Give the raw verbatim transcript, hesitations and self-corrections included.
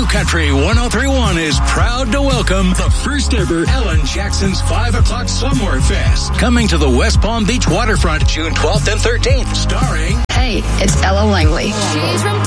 Country one oh three point one is proud to welcome the first ever Ellen Jackson's five o'clock Slumlord Fest, coming to the West Palm Beach waterfront June twelfth and thirteenth, starring... Hey, it's Ella Langley. She's from